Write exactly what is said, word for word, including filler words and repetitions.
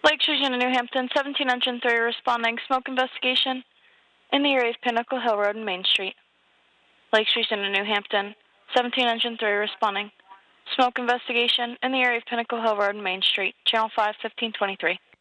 Lake Station in New Hampton, seventeen engine three responding. Smoke investigation in the area of Pinnacle Hill Road and Main Street. Lake Station in New Hampton, seventeen engine three responding. Smoke investigation in the area of Pinnacle Hill Road and Main Street. Channel five, fifteen twenty-three.